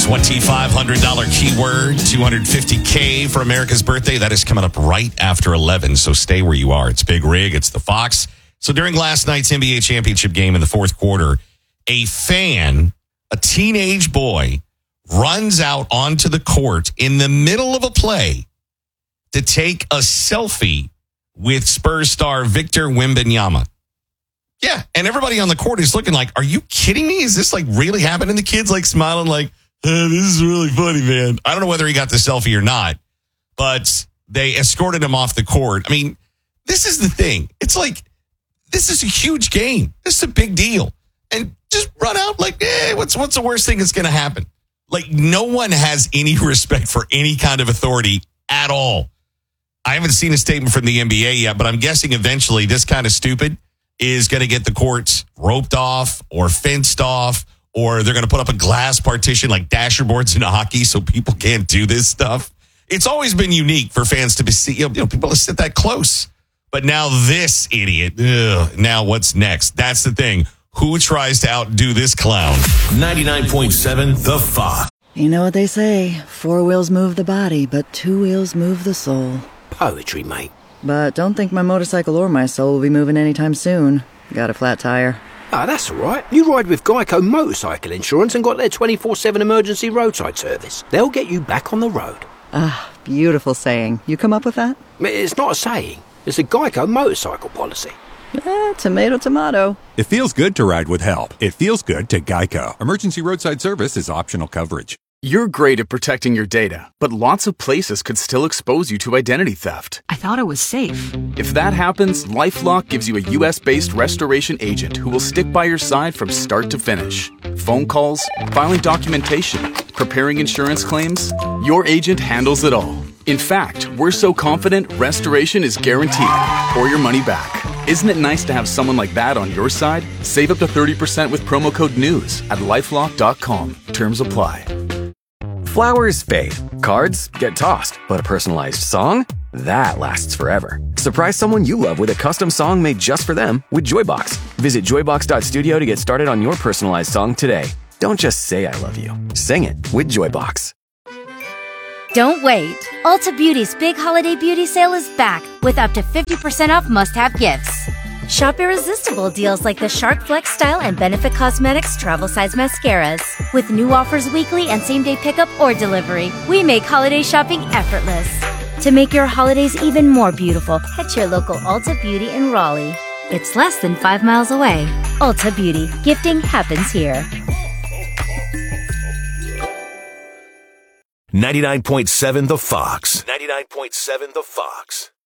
$2,500 keyword, $250K for America's birthday. That is coming up right after 11, so stay where you are. It's Big Rig. It's the Fox. So during last night's NBA championship game in the fourth quarter, a teenage boy, runs out onto the court in the middle of a play to take a selfie with Spurs star Victor Wembanyama. Yeah, and everybody on the court is looking like, are you kidding me? Is this like really happening? The kid's like smiling like, this is really funny, man. I don't know whether he got the selfie or not, but they escorted him off the court. I mean, this is the thing. It's like, this is a huge game. This is a big deal. And just run out like, what's the worst thing that's going to happen? Like, no one has any respect for any kind of authority at all. I haven't seen a statement from the NBA yet, but I'm guessing eventually this kind of stupid is going to get the courts roped off or fenced off, or they're going to put up a glass partition like dasher boards in hockey so people can't do this stuff. It's always been unique for fans to see, people to sit that close. But now this idiot, now what's next? That's the thing. Who tries to outdo this clown? 99.7 The Fox. You know what they say, 4 wheels move the body, but 2 wheels move the soul. Poetry, mate. But don't think my motorcycle or my soul will be moving anytime soon. Got a flat tire. Ah, that's all right. You ride with Geico Motorcycle Insurance and got their 24/7 emergency roadside service. They'll get you back on the road. Ah, beautiful saying. You come up with that? It's not a saying. It's a Geico motorcycle policy. Tomato, tomato. It feels good to ride with help. It feels good to Geico. Emergency roadside service is optional coverage. You're great at protecting your data, but lots of places could still expose you to identity theft. I thought it was safe. If that happens, LifeLock gives you a US-based restoration agent who will stick by your side from start to finish. Phone calls, filing documentation, preparing insurance claims, your agent handles it all. In fact, we're so confident restoration is guaranteed or your money back. Isn't it nice to have someone like that on your side? Save up to 30% with promo code NEWS at LifeLock.com. Terms apply. Flowers fade, cards get tossed, but a personalized song? That lasts forever. Surprise someone you love with a custom song made just for them with Joybox. Visit joybox.studio to get started on your personalized song today. Don't just say I love you. Sing it with Joybox. Don't wait. Ulta Beauty's big holiday beauty sale is back with up to 50% off must-have gifts. Shop irresistible deals like the Shark Flex Style and Benefit Cosmetics travel size mascaras. With new offers weekly and same-day pickup or delivery, we make holiday shopping effortless. To make your holidays even more beautiful, head to your local Ulta Beauty in Raleigh. It's less than 5 miles away. Ulta Beauty. Gifting happens here. 99.7 The Fox. 99.7 The Fox.